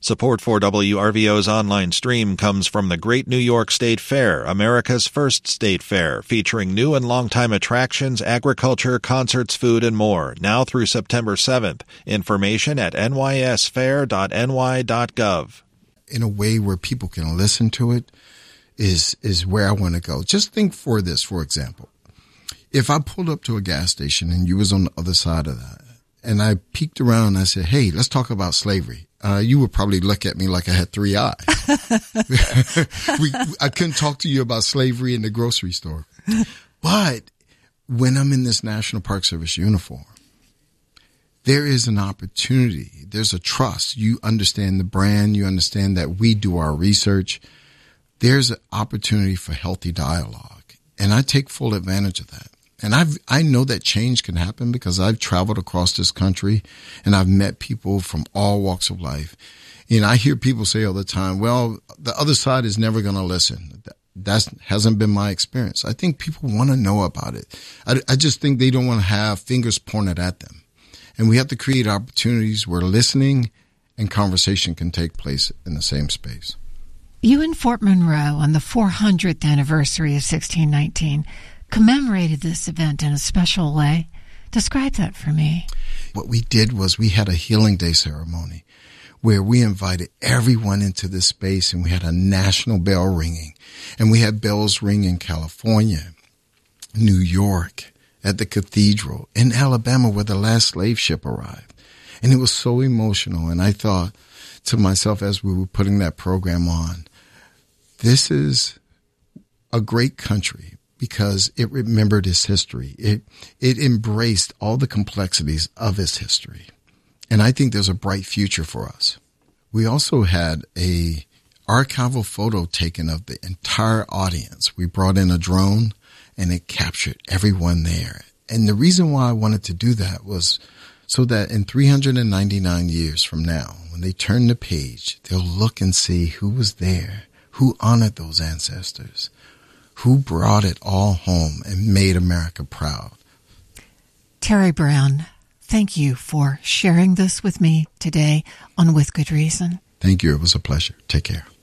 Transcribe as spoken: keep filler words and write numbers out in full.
Support for W R V O's online stream comes from the Great New York State Fair, America's first state fair, featuring new and longtime attractions, agriculture, concerts, food, and more, now through September seventh. Information at n y s fair dot n y dot gov. In a way where people can listen to it is is where I want to go. Just think for this, for example. If I pulled up to a gas station and you was on the other side of that, and I peeked around and I said, hey, let's talk about slavery. Uh, you would probably look at me like I had three eyes. we, I couldn't talk to you about slavery in the grocery store. But when I'm in this National Park Service uniform, there is an opportunity. There's a trust. You understand the brand. You understand that we do our research. There's an opportunity for healthy dialogue. And I take full advantage of that. And I've, I know that change can happen because I've traveled across this country and I've met people from all walks of life. And I hear people say all the time, well, the other side is never going to listen. That hasn't been my experience. I think people want to know about it. I, I just think they don't want to have fingers pointed at them. And we have to create opportunities where listening and conversation can take place in the same space. You in Fort Monroe on the four hundredth anniversary of sixteen nineteen commemorated this event in a special way. Describe that for me. What we did was we had a Healing Day ceremony where we invited everyone into this space, and we had a national bell ringing. And we had bells ring in California, New York, at the cathedral, in Alabama where the last slave ship arrived. And it was so emotional. And I thought to myself as we were putting that program on, this is a great country, because it remembered its history. It it embraced all the complexities of its history. And I think there's a bright future for us. We also had a archival photo taken of the entire audience. We brought in a drone and it captured everyone there. And the reason why I wanted to do that was so that in three hundred ninety-nine years from now, when they turn the page, they'll look and see who was there, who honored those ancestors, who brought it all home and made America proud. Terry Brown, thank you for sharing this with me today on With Good Reason. Thank you. It was a pleasure. Take care.